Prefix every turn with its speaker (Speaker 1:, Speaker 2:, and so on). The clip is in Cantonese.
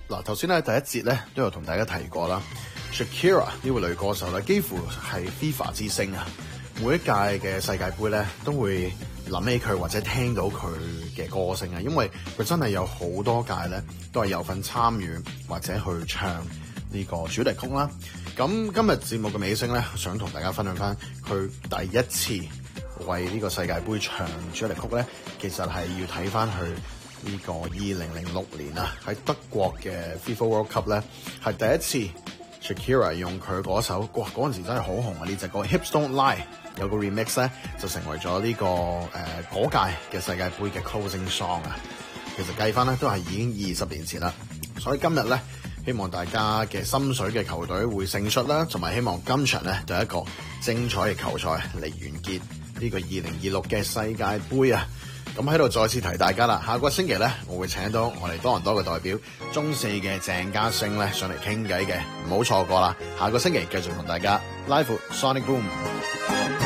Speaker 1: 嗱，頭先咧第一節咧都有同大家提過啦 ，Shakira 呢位女歌手咧，幾乎係 FIFA 之星啊！每一屆嘅世界盃咧都會諗起佢或者聽到佢嘅歌聲啊，因為佢真係有好多屆咧都係有份參與或者去唱呢個主題曲啦。咁今日節目嘅尾聲咧，想同大家分享翻佢第一次為呢個世界盃唱主題曲咧，其實係要睇翻去呢個2006年啊，喺德國嘅 FIFA World Cup 咧，係第一次 Shakira 用佢嗰首，哇嗰陣時真係好紅啊！呢隻歌 Hips Don't Lie 有個 remix 咧，就成為咗呢個嗰屆嘅世界盃嘅 closing song 啊。其實計翻咧都係已經20年前啦，所以今日咧希望大家嘅心水嘅球隊會勝出啦，同埋希望今場咧就係一個精彩嘅球賽嚟完結呢個2026嘅世界盃啊！咁喺度再次提大家啦，下個星期咧我會請到我哋多倫多嘅代表中四嘅鄭家星咧上嚟傾偈嘅，唔好錯過啦！下個星期繼續同大家 Live Sonic Boom。